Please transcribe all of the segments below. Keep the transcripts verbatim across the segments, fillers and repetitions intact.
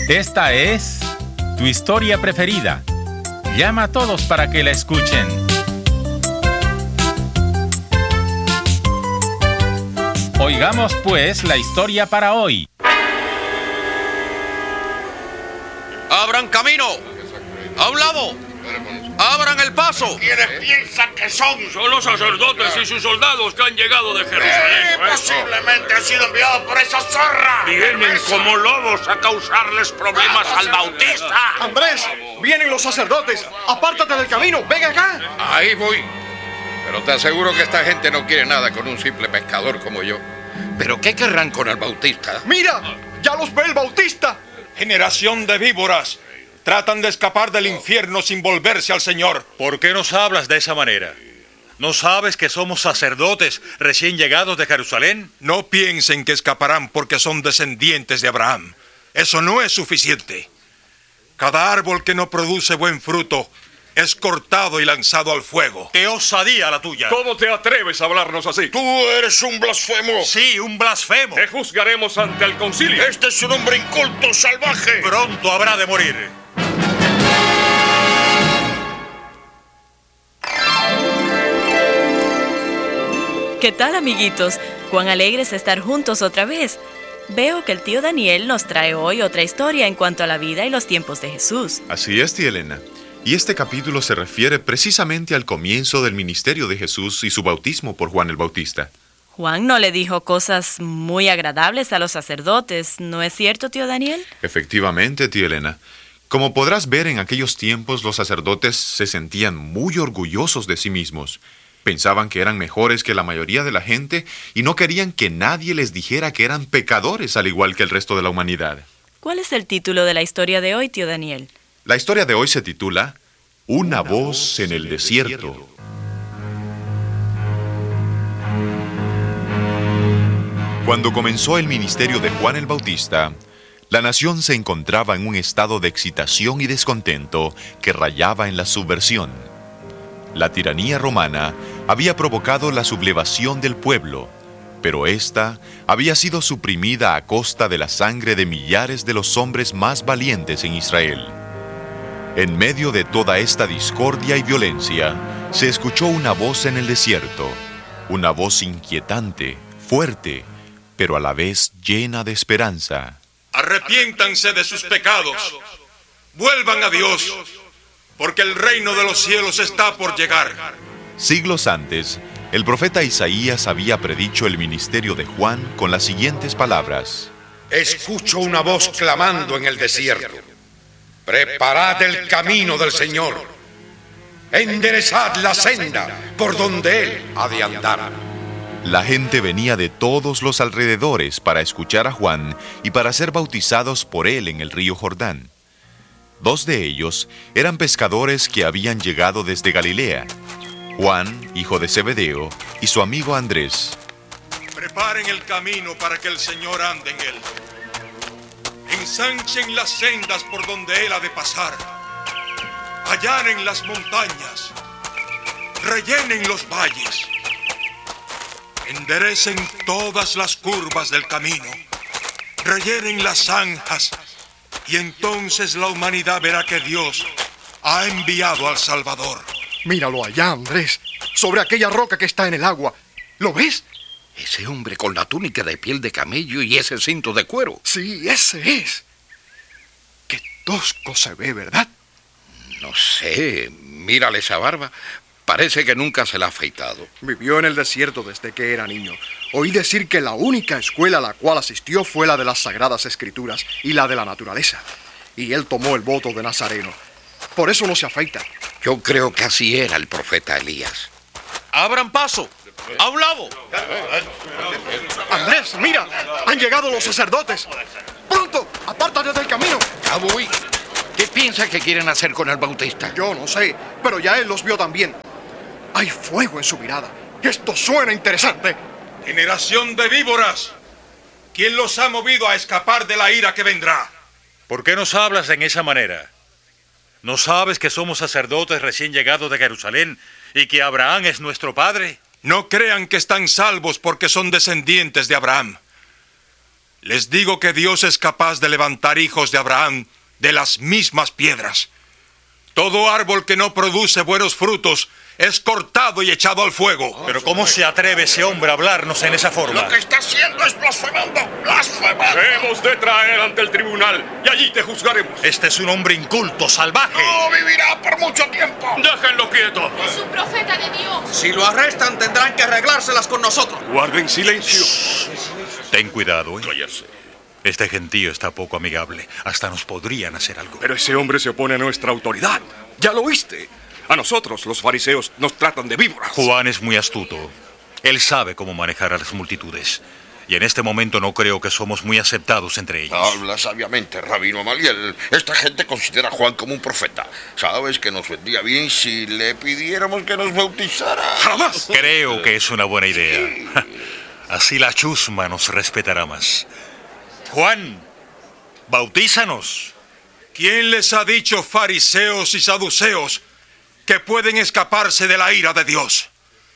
Esta es tu historia preferida. Llama a todos para que la escuchen. Oigamos pues la historia para hoy. ¡Abran camino! ¡A un lado! ¡Abran el paso! ¿Quiénes piensan que son? Son los sacerdotes y sus soldados que han llegado de Jerusalén. Eh, posiblemente han sido enviados por esa zorra. Vienen como lobos a causarles problemas al Bautista. Andrés, vienen los sacerdotes. Apártate del camino, ven acá. Ahí voy. Pero te aseguro que esta gente no quiere nada con un simple pescador como yo. ¿Pero qué querrán con el Bautista? Mira, ya los ve el Bautista. Generación de víboras. Tratan de escapar del infierno sin volverse al Señor. ¿Por qué nos hablas de esa manera? ¿No sabes que somos sacerdotes recién llegados de Jerusalén? No piensen que escaparán porque son descendientes de Abraham. Eso no es suficiente. Cada árbol que no produce buen fruto es cortado y lanzado al fuego. ¡Qué osadía la tuya! ¿Cómo te atreves a hablarnos así? Tú eres un blasfemo. Sí, un blasfemo. Te juzgaremos ante el concilio. Este es un hombre inculto, salvaje. Pronto habrá de morir. ¿Qué tal, amiguitos? Cuán alegres estar juntos otra vez. Veo que el tío Daniel nos trae hoy otra historia en cuanto a la vida y los tiempos de Jesús. Así es, tía Elena. Y este capítulo se refiere precisamente al comienzo del ministerio de Jesús y su bautismo por Juan el Bautista. Juan no le dijo cosas muy agradables a los sacerdotes, ¿no es cierto, tío Daniel? Efectivamente, tía Elena. Como podrás ver, en aquellos tiempos los sacerdotes se sentían muy orgullosos de sí mismos. Pensaban que eran mejores que la mayoría de la gente y no querían que nadie les dijera que eran pecadores al igual que el resto de la humanidad. ¿Cuál es el título de la historia de hoy, tío Daniel? La historia de hoy se titula Una voz en el desierto. Cuando comenzó el ministerio de Juan el Bautista, la nación se encontraba en un estado de excitación y descontento que rayaba en la subversión. La tiranía romana había provocado la sublevación del pueblo, pero esta había sido suprimida a costa de la sangre de millares de los hombres más valientes en Israel. En medio de toda esta discordia y violencia, se escuchó una voz en el desierto, una voz inquietante, fuerte, pero a la vez llena de esperanza. Arrepiéntanse de sus pecados, vuelvan a Dios, porque el reino de los cielos está por llegar. Siglos antes, el profeta Isaías había predicho el ministerio de Juan con las siguientes palabras. Escucho una voz clamando en el desierto. Preparad el camino del Señor. Enderezad la senda por donde Él ha de andar. La gente venía de todos los alrededores para escuchar a Juan y para ser bautizados por él en el río Jordán. Dos de ellos eran pescadores que habían llegado desde Galilea, Juan, hijo de Zebedeo, y su amigo Andrés. Preparen el camino para que el Señor ande en él. Ensanchen las sendas por donde él ha de pasar. Allanen las montañas. Rellenen los valles. Enderecen todas las curvas del camino. Rellenen las zanjas. Y entonces la humanidad verá que Dios ha enviado al Salvador. Míralo allá, Andrés, sobre aquella roca que está en el agua. ¿Lo ves? Ese hombre con la túnica de piel de camello y ese cinto de cuero. Sí, ese es. Qué tosco se ve, ¿verdad? No sé, mírale esa barba. Parece que nunca se la ha afeitado. Vivió en el desierto desde que era niño. Oí decir que la única escuela a la cual asistió fue la de las Sagradas Escrituras y la de la naturaleza. Y él tomó el voto de Nazareno. Por eso no se afeita. Yo creo que así era el profeta Elías. ¡Abran paso! ¡A un lado! Andrés, mira, han llegado los sacerdotes. ¡Pronto! ¡Apártate del camino! Ya voy. ¿Qué piensa que quieren hacer con el Bautista? Yo no sé, pero ya él los vio también. Hay fuego en su mirada. Esto suena interesante. Generación de víboras. ¿Quién los ha movido a escapar de la ira que vendrá? ¿Por qué nos hablas en esa manera? ¿No sabes que somos sacerdotes recién llegados de Jerusalén y que Abraham es nuestro padre? No crean que están salvos porque son descendientes de Abraham. Les digo que Dios es capaz de levantar hijos de Abraham de las mismas piedras. Todo árbol que no produce buenos frutos es cortado y echado al fuego. Pero ¿cómo se atreve ese hombre a hablarnos en esa forma? Lo que está haciendo es blasfemando, blasfemando. Hemos de traer ante el tribunal y allí te juzgaremos. Este es un hombre inculto, salvaje. No vivirá por mucho tiempo. Déjenlo quieto. Es un profeta de Dios. Si lo arrestan, tendrán que arreglárselas con nosotros. Guarden silencio. Ten cuidado, ¿eh? Cállese. Este gentío está poco amigable. Hasta nos podrían hacer algo. Pero ese hombre se opone a nuestra autoridad. Ya lo oíste. A nosotros, los fariseos, nos tratan de víboras. Juan es muy astuto. Él sabe cómo manejar a las multitudes. Y en este momento no creo que somos muy aceptados entre ellos. Habla sabiamente, Rabino Amaliel. Esta gente considera a Juan como un profeta. ¿Sabes que nos vendría bien si le pidiéramos que nos bautizara? ¡Jamás! Creo que es una buena idea. Sí. Así la chusma nos respetará más. Juan, bautízanos. ¿Quién les ha dicho, fariseos y saduceos, que pueden escaparse de la ira de Dios?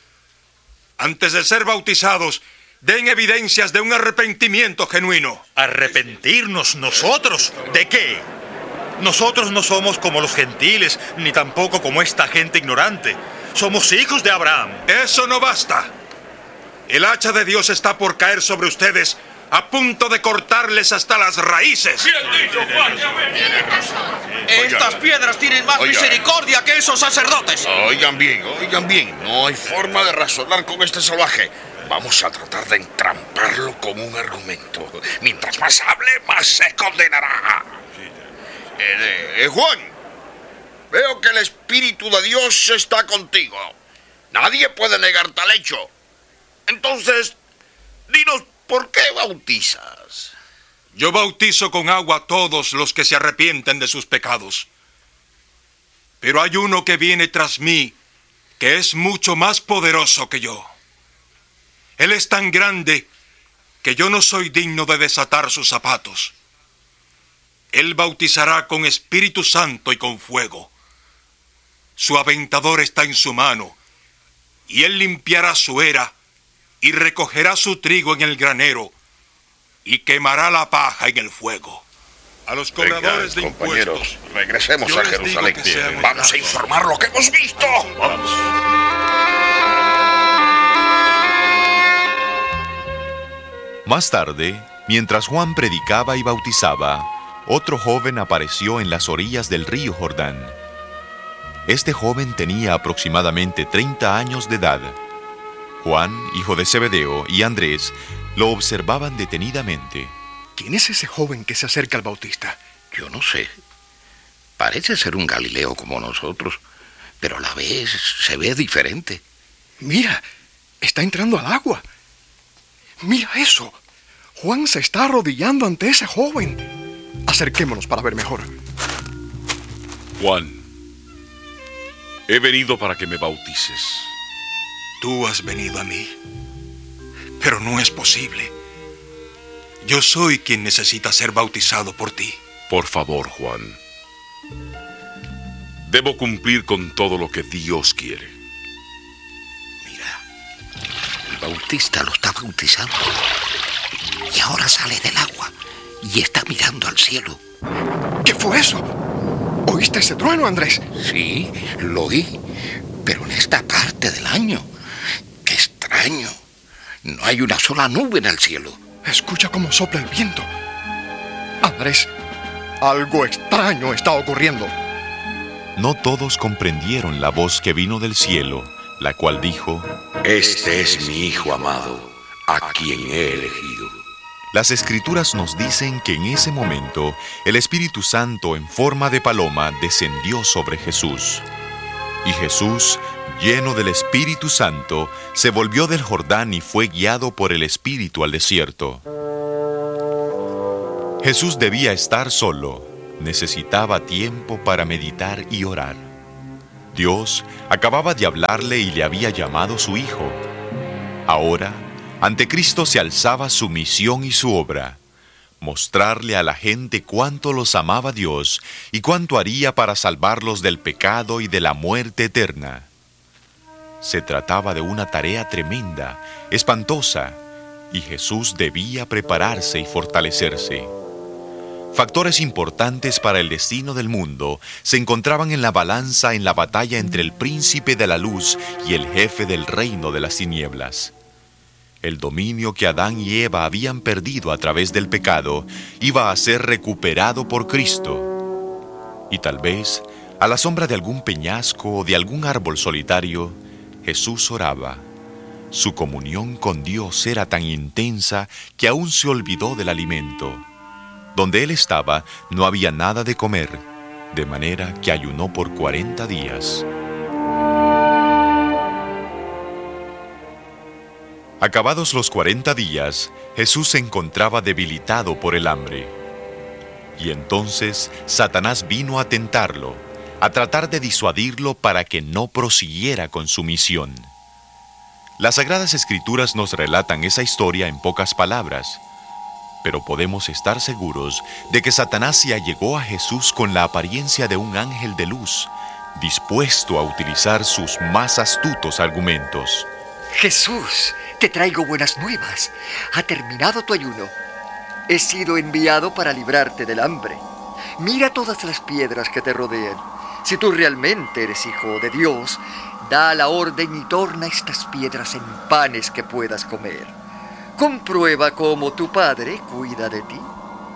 Antes de ser bautizados, den evidencias de un arrepentimiento genuino. ¿Arrepentirnos nosotros? ¿De qué? Nosotros no somos como los gentiles, ni tampoco como esta gente ignorante. Somos hijos de Abraham. Eso no basta. El hacha de Dios está por caer sobre ustedes, a punto de cortarles hasta las raíces. Bien dicho, Juan. Estas piedras tienen más Oiga. misericordia que esos sacerdotes. Oigan bien, oigan bien. No hay forma de razonar con este salvaje. Vamos a tratar de entramparlo con un argumento. Mientras más hable, más se condenará. Eh, eh, Juan, veo que el Espíritu de Dios está contigo. Nadie puede negar tal hecho. Entonces, dinos, ¿por qué bautizas? Yo bautizo con agua a todos los que se arrepienten de sus pecados. Pero hay uno que viene tras mí, que es mucho más poderoso que yo. Él es tan grande que yo no soy digno de desatar sus zapatos. Él bautizará con Espíritu Santo y con fuego. Su aventador está en su mano, y él limpiará su era y recogerá su trigo en el granero y quemará la paja en el fuego. A los cobradores Venga, de compañeros, impuestos, regresemos yo a les digo Jerusalén. que sean Vamos a honrados. informar lo que hemos visto. Vamos. Más tarde, mientras Juan predicaba y bautizaba, otro joven apareció en las orillas del río Jordán. Este joven tenía aproximadamente treinta años de edad. Juan, hijo de Zebedeo, y Andrés lo observaban detenidamente. ¿Quién es ese joven que se acerca al Bautista? Yo no sé. Parece ser un Galileo como nosotros, pero a la vez se ve diferente. Mira, está entrando al agua. Mira eso. Juan se está arrodillando ante ese joven. Acerquémonos para ver mejor. Juan, he venido para que me bautices. Tú has venido a mí, pero no es posible. Yo soy quien necesita ser bautizado por ti. Por favor, Juan. Debo cumplir con todo lo que Dios quiere. Mira, el bautista lo está bautizando. Y ahora sale del agua y está mirando al cielo. ¿Qué fue eso? ¿Oíste ese trueno, Andrés? Sí, lo oí, pero en esta parte del año. ¡Qué extraño! No hay una sola nube en el cielo. Escucha cómo sopla el viento. Andrés, algo extraño está ocurriendo. No todos comprendieron la voz que vino del cielo, la cual dijo: Este es mi Hijo amado, a quien he elegido. Las Escrituras nos dicen que en ese momento el Espíritu Santo en forma de paloma descendió sobre Jesús. Y Jesús, lleno del Espíritu Santo, se volvió del Jordán y fue guiado por el Espíritu al desierto. Jesús debía estar solo, necesitaba tiempo para meditar y orar. Dios acababa de hablarle y le había llamado su Hijo. Ahora, ante Cristo se alzaba su misión y su obra: mostrarle a la gente cuánto los amaba Dios y cuánto haría para salvarlos del pecado y de la muerte eterna. Se trataba de una tarea tremenda, espantosa, y Jesús debía prepararse y fortalecerse. Factores importantes para el destino del mundo se encontraban en la balanza en la batalla entre el príncipe de la luz y el jefe del reino de las tinieblas. El dominio que Adán y Eva habían perdido a través del pecado iba a ser recuperado por Cristo. Y tal vez, a la sombra de algún peñasco o de algún árbol solitario, Jesús oraba. Su comunión con Dios era tan intensa que aún se olvidó del alimento. Donde él estaba no había nada de comer, de manera que ayunó por cuarenta días. Acabados los cuarenta días, Jesús se encontraba debilitado por el hambre. Y entonces Satanás vino a tentarlo, a tratar de disuadirlo para que no prosiguiera con su misión. Las Sagradas Escrituras nos relatan esa historia en pocas palabras, pero podemos estar seguros de que Satanás se allegó a Jesús con la apariencia de un ángel de luz, dispuesto a utilizar sus más astutos argumentos. Jesús, te traigo buenas nuevas. Ha terminado tu ayuno. He sido enviado para librarte del hambre. Mira todas las piedras que te rodean. Si tú realmente eres hijo de Dios, da la orden y torna estas piedras en panes que puedas comer. Comprueba cómo tu Padre cuida de ti.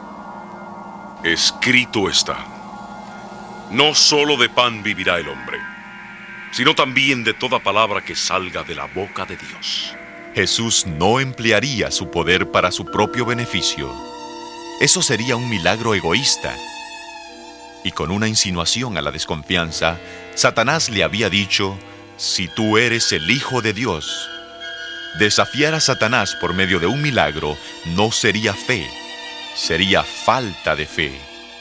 Escrito está: no solo de pan vivirá el hombre, sino también de toda palabra que salga de la boca de Dios. Jesús no emplearía su poder para su propio beneficio. Eso sería un milagro egoísta. Y con una insinuación a la desconfianza, Satanás le había dicho: si tú eres el Hijo de Dios. Desafiar a Satanás por medio de un milagro no sería fe, sería falta de fe.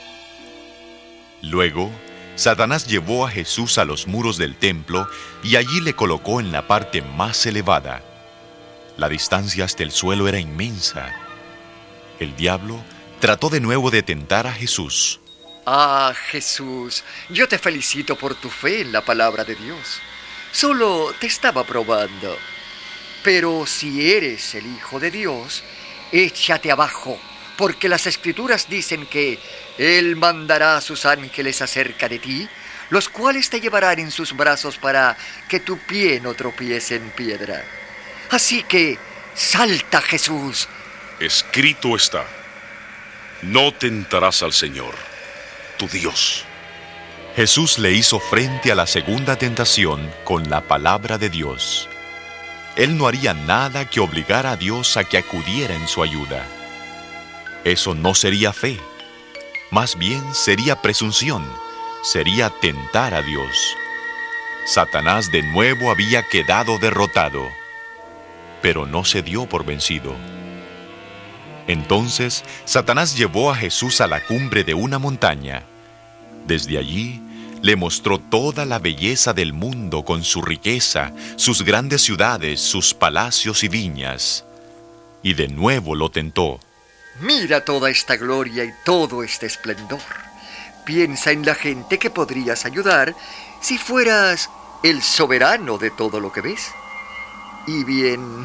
Luego, Satanás llevó a Jesús a los muros del templo y allí le colocó en la parte más elevada. La distancia hasta el suelo era inmensa. El diablo trató de nuevo de tentar a Jesús. Ah, Jesús, yo te felicito por tu fe en la palabra de Dios. Solo te estaba probando. Pero si eres el Hijo de Dios, échate abajo, porque las Escrituras dicen que Él mandará a sus ángeles acerca de ti, los cuales te llevarán en sus brazos para que tu pie no tropiece en piedra. Así que, salta, Jesús. Escrito está: no tentarás al Señor, tu Dios. Jesús le hizo frente a la segunda tentación con la palabra de Dios. Él no haría nada que obligara a Dios a que acudiera en su ayuda. Eso no sería fe. Más bien sería presunción. Sería tentar a Dios. Satanás de nuevo había quedado derrotado, pero no se dio por vencido. Entonces, Satanás llevó a Jesús a la cumbre de una montaña. Desde allí, le mostró toda la belleza del mundo con su riqueza, sus grandes ciudades, sus palacios y viñas. Y de nuevo lo tentó. Mira toda esta gloria y todo este esplendor. Piensa en la gente que podrías ayudar si fueras el soberano de todo lo que ves. Y bien,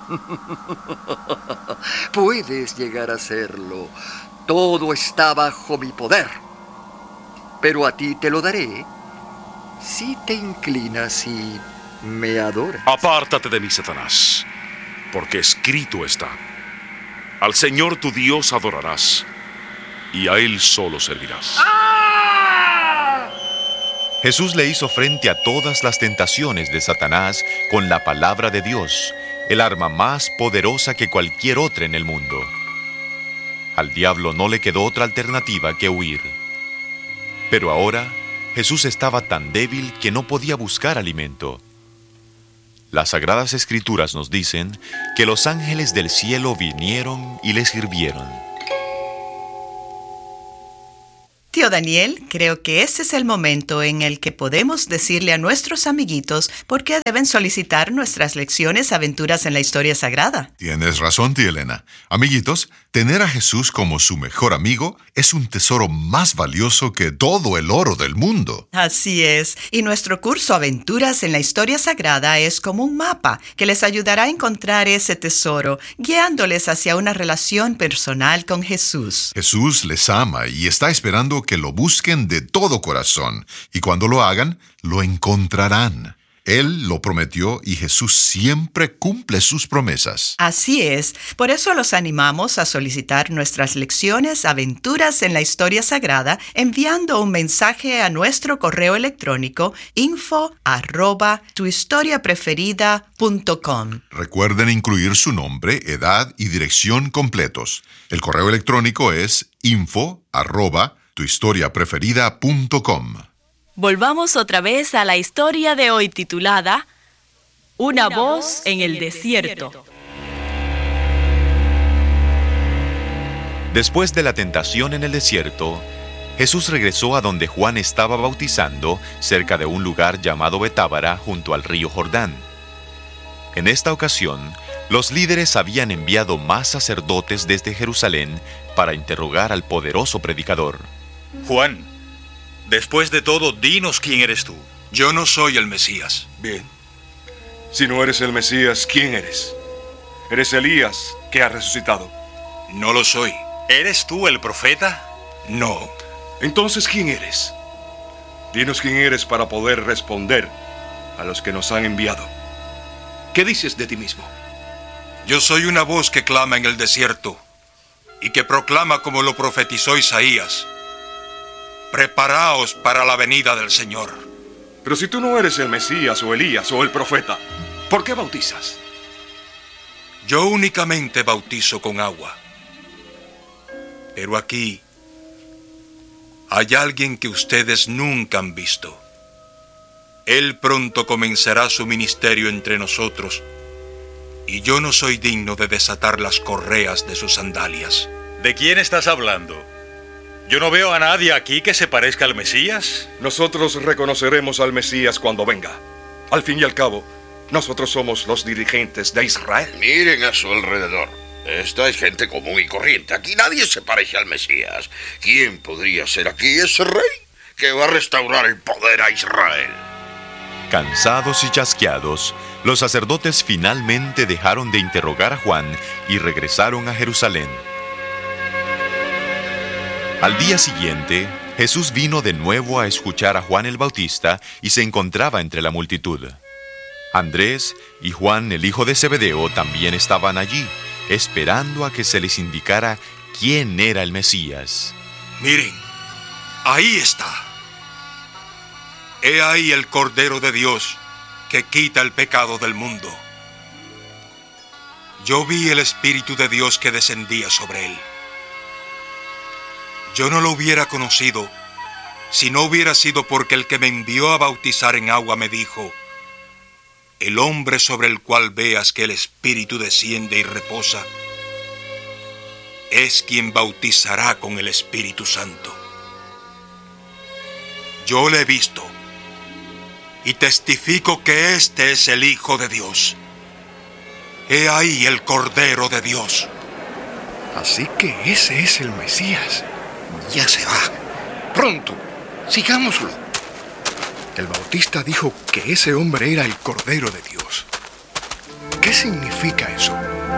puedes llegar a serlo. Todo está bajo mi poder. Pero a ti te lo daré si te inclinas y me adoras. Apártate de mí, Satanás, porque escrito está: al Señor tu Dios adorarás, y a Él solo servirás. ¡Ah! Jesús le hizo frente a todas las tentaciones de Satanás con la palabra de Dios, el arma más poderosa que cualquier otra en el mundo. Al diablo no le quedó otra alternativa que huir. Pero ahora, Jesús estaba tan débil que no podía buscar alimento. Las Sagradas Escrituras nos dicen que los ángeles del cielo vinieron y le sirvieron. Tío Daniel, creo que este es el momento en el que podemos decirle a nuestros amiguitos por qué deben solicitar nuestras lecciones Aventuras en la Historia Sagrada. Tienes razón, tía Elena. Amiguitos, tener a Jesús como su mejor amigo es un tesoro más valioso que todo el oro del mundo. Así es. Y nuestro curso Aventuras en la Historia Sagrada es como un mapa que les ayudará a encontrar ese tesoro, guiándoles hacia una relación personal con Jesús. Jesús les ama y está esperando que lo busquen de todo corazón, y cuando lo hagan, lo encontrarán. Él lo prometió y Jesús siempre cumple sus promesas. Así es. Por eso los animamos a solicitar nuestras lecciones Aventuras en la Historia Sagrada enviando un mensaje a nuestro correo electrónico info arroba tuhistoriapreferida.com. Recuerden incluir su nombre, edad y dirección completos. El correo electrónico es info arroba tuhistoriapreferida.com. Volvamos otra vez a la historia de hoy titulada Una voz en el desierto. Después de la tentación en el desierto, Jesús regresó a donde Juan estaba bautizando, cerca de un lugar llamado Betábara, junto al río Jordán. En esta ocasión, los líderes habían enviado más sacerdotes desde Jerusalén para interrogar al poderoso predicador. Juan, después de todo, dinos quién eres tú. Yo no soy el Mesías. Bien. Si no eres el Mesías, ¿quién eres? ¿Eres Elías, que ha resucitado? No lo soy. ¿Eres tú el profeta? No. Entonces, ¿quién eres? Dinos quién eres para poder responder a los que nos han enviado. ¿Qué dices de ti mismo? Yo soy una voz que clama en el desierto y que proclama como lo profetizó Isaías. Preparaos para la venida del Señor. Pero si tú no eres el Mesías o Elías o el profeta, ¿por qué bautizas? Yo únicamente bautizo con agua. Pero aquí hay alguien que ustedes nunca han visto. Él pronto comenzará su ministerio entre nosotros, y yo no soy digno de desatar las correas de sus sandalias. ¿De quién estás hablando? Yo no veo a nadie aquí que se parezca al Mesías. Nosotros reconoceremos al Mesías cuando venga. Al fin y al cabo, nosotros somos los dirigentes de Israel. Miren a su alrededor. Esta es gente común y corriente. Aquí nadie se parece al Mesías. ¿Quién podría ser aquí ese rey que va a restaurar el poder a Israel? Cansados y chasqueados, los sacerdotes finalmente dejaron de interrogar a Juan y regresaron a Jerusalén. Al día siguiente, Jesús vino de nuevo a escuchar a Juan el Bautista y se encontraba entre la multitud. Andrés y Juan, el hijo de Zebedeo, también estaban allí, esperando a que se les indicara quién era el Mesías. Miren, ahí está. He ahí el Cordero de Dios que quita el pecado del mundo. Yo vi el Espíritu de Dios que descendía sobre él. Yo no lo hubiera conocido si no hubiera sido porque el que me envió a bautizar en agua me dijo: el hombre sobre el cual veas que el Espíritu desciende y reposa es quien bautizará con el Espíritu Santo. Yo le he visto y testifico que este es el Hijo de Dios. He ahí el Cordero de Dios. Así que ese es el Mesías. Ya se va. Pronto. Sigámoslo. El Bautista dijo que ese hombre era el Cordero de Dios. ¿Qué significa eso?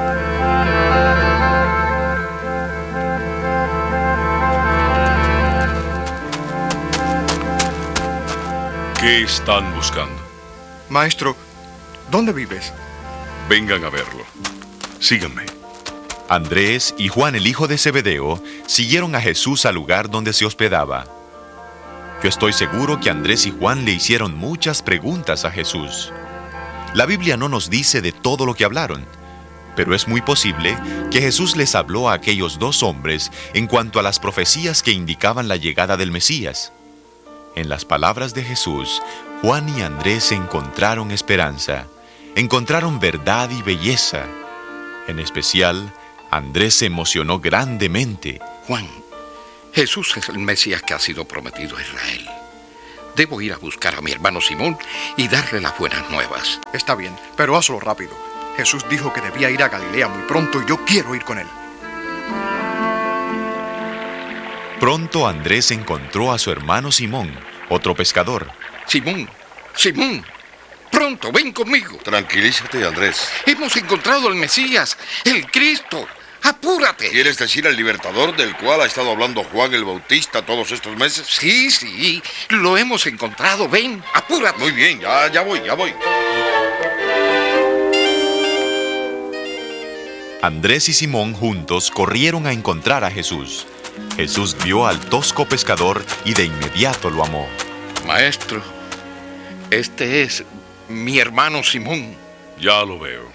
¿Qué están buscando? Maestro, ¿dónde vives? Vengan a verlo. Síganme. Andrés y Juan, el hijo de Zebedeo, siguieron a Jesús al lugar donde se hospedaba. Yo estoy seguro que Andrés y Juan le hicieron muchas preguntas a Jesús. La Biblia no nos dice de todo lo que hablaron, pero es muy posible que Jesús les habló a aquellos dos hombres en cuanto a las profecías que indicaban la llegada del Mesías. En las palabras de Jesús, Juan y Andrés encontraron esperanza, encontraron verdad y belleza. En especial, Andrés se emocionó grandemente. Juan, Jesús es el Mesías que ha sido prometido a Israel. Debo ir a buscar a mi hermano Simón y darle las buenas nuevas. Está bien, pero hazlo rápido. Jesús dijo que debía ir a Galilea muy pronto y yo quiero ir con él. Pronto Andrés encontró a su hermano Simón, otro pescador. Simón, Simón, pronto, ven conmigo. Tranquilízate, Andrés. Hemos encontrado al Mesías, el Cristo. ¡Apúrate! ¿Quieres decir al libertador del cual ha estado hablando Juan el Bautista todos estos meses? Sí, sí, lo hemos encontrado. Ven, apúrate. Muy bien, ya, ya voy, ya voy. Andrés y Simón juntos corrieron a encontrar a Jesús. Jesús vio al tosco pescador y de inmediato lo amó. Maestro, este es mi hermano Simón. Ya lo veo.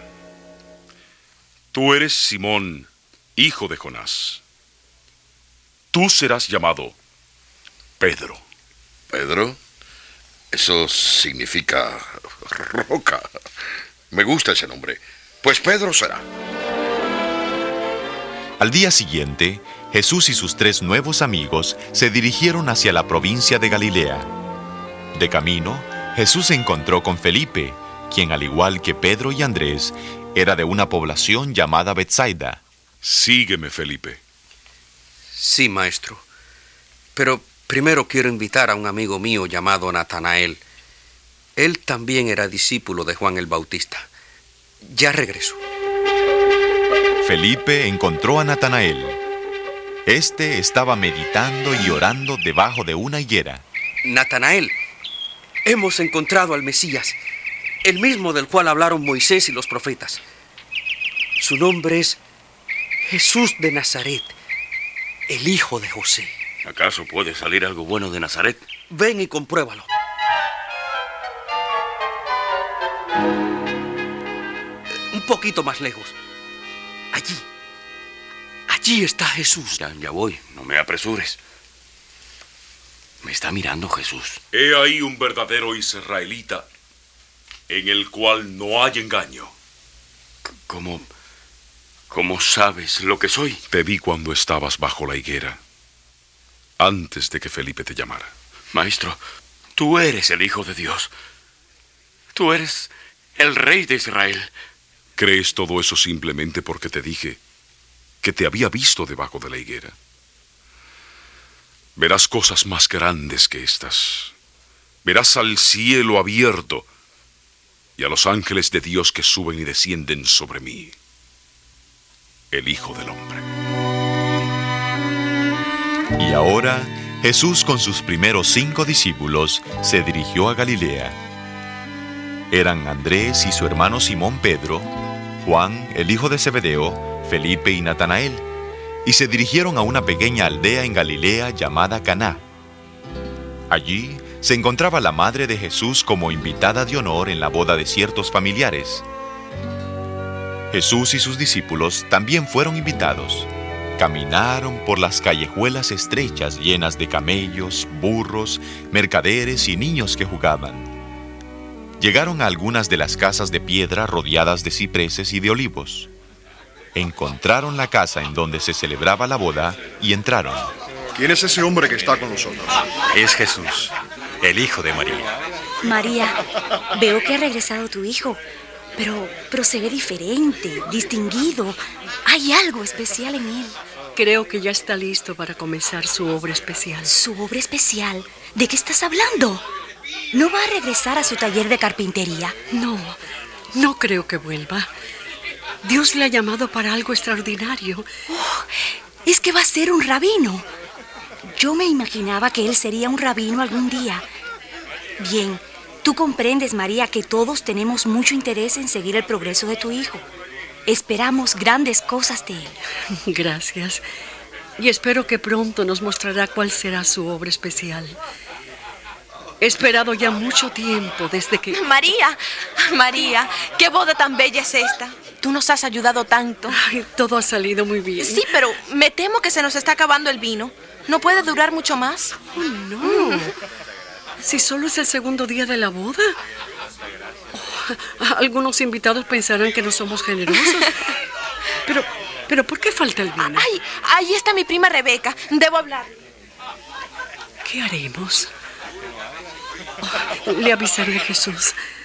Tú eres Simón, hijo de Jonás. Tú serás llamado Pedro. ¿Pedro? Eso significa roca. Me gusta ese nombre. Pues Pedro será. Al día siguiente, Jesús y sus tres nuevos amigos se dirigieron hacia la provincia de Galilea. De camino, Jesús se encontró con Felipe, quien al igual que Pedro y Andrés, era de una población llamada Betsaida. Sígueme, Felipe. Sí, maestro. Pero primero quiero invitar a un amigo mío llamado Natanael. Él también era discípulo de Juan el Bautista. Ya regreso. Felipe encontró a Natanael. Este estaba meditando y orando debajo de una higuera. Natanael, hemos encontrado al Mesías, el mismo del cual hablaron Moisés y los profetas. Su nombre es Jesús de Nazaret, el hijo de José. ¿Acaso puede salir algo bueno de Nazaret? Ven y compruébalo. Un poquito más lejos. Allí. Allí está Jesús. Ya, ya voy, no me apresures. Me está mirando Jesús. He ahí un verdadero israelita, en el cual no hay engaño. ¿Cómo, cómo sabes lo que soy? Te vi cuando estabas bajo la higuera, antes de que Felipe te llamara. Maestro, tú eres el Hijo de Dios. Tú eres el Rey de Israel. ¿Crees todo eso simplemente porque te dije que te había visto debajo de la higuera? Verás cosas más grandes que estas. Verás al cielo abierto y a los ángeles de Dios que suben y descienden sobre mí, el Hijo del Hombre. Y ahora, Jesús con sus primeros cinco discípulos se dirigió a Galilea. Eran Andrés y su hermano Simón Pedro, Juan, el hijo de Zebedeo, Felipe y Natanael, y se dirigieron a una pequeña aldea en Galilea llamada Caná. Allí se encontraba la madre de Jesús como invitada de honor en la boda de ciertos familiares. Jesús y sus discípulos también fueron invitados. Caminaron por las callejuelas estrechas llenas de camellos, burros, mercaderes y niños que jugaban. Llegaron a algunas de las casas de piedra rodeadas de cipreses y de olivos. Encontraron la casa en donde se celebraba la boda y entraron. ¿Quién es ese hombre que está con nosotros? Es Jesús, el hijo de María. María, veo que ha regresado tu hijo, pero, pero se ve diferente, distinguido. Hay algo especial en él. Creo que ya está listo para comenzar su obra especial. ¿Su obra especial? ¿De qué estás hablando? ¿No va a regresar a su taller de carpintería? No, no creo que vuelva. Dios le ha llamado para algo extraordinario. Oh, es que va a ser un rabino. Yo me imaginaba que él sería un rabino algún día. Bien, tú comprendes, María, que todos tenemos mucho interés en seguir el progreso de tu hijo. Esperamos grandes cosas de él. Gracias. Y espero que pronto nos mostrará cuál será su obra especial. He esperado ya mucho tiempo desde que... María, María, ¿qué boda tan bella es esta? Tú nos has ayudado tanto. Ay, todo ha salido muy bien. Sí, pero me temo que se nos está acabando el vino. ¿No puede durar mucho más? Oh, no. Mm. Si solo es el segundo día de la boda. Oh, algunos invitados pensarán que no somos generosos. Pero, pero ¿por qué falta el vino? Ay, ahí está mi prima Rebeca. Debo hablar. ¿Qué haremos? Oh, le avisaré a Jesús.